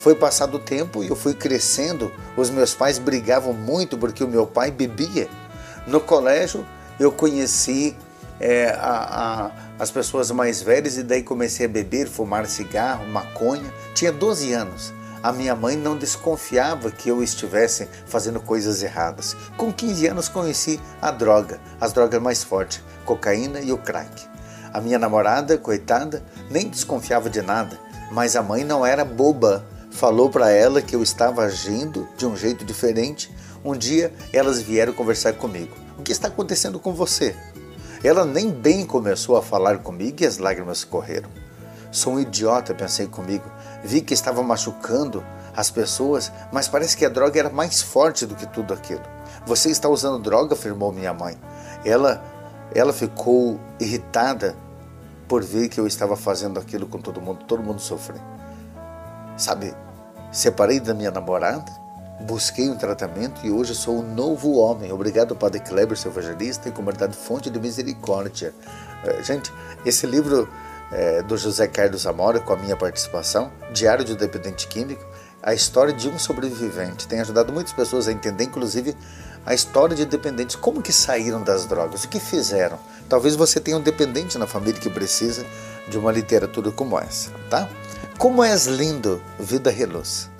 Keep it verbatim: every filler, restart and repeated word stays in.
Foi passado o tempo e eu fui crescendo, os meus pais brigavam muito porque o meu pai bebia. No colégio eu conheci é, a, a, as pessoas mais velhas e daí comecei a beber, fumar cigarro, maconha. Tinha doze anos. A minha mãe não desconfiava que eu estivesse fazendo coisas erradas. Com quinze anos conheci a droga, as drogas mais fortes, cocaína e o crack. A minha namorada, coitada, nem desconfiava de nada, mas a mãe não era boba. Falou para ela que eu estava agindo de um jeito diferente. Um dia elas vieram conversar comigo. O que está acontecendo com você? Ela nem bem começou a falar comigo e as lágrimas correram. Sou um idiota, pensei comigo. Vi que estava machucando as pessoas, mas parece que a droga era mais forte do que tudo aquilo. Você está usando droga, afirmou minha mãe. Ela, ela ficou irritada por ver que eu estava fazendo aquilo com todo mundo, todo mundo sofrendo. Sabe, separei da minha namorada, busquei um tratamento e hoje sou um novo homem. Obrigado, Padre Kleber, seu evangelista, e comunidade Fonte de Misericórdia. Gente, esse livro é, do José Carlos Amora, com a minha participação, Diário de um Dependente Químico, a história de um sobrevivente, tem ajudado muitas pessoas a entender, inclusive, a história de dependentes, como que saíram das drogas, o que fizeram. Talvez você tenha um dependente na família que precisa de uma literatura como essa, tá? Como és lindo, vida reluz.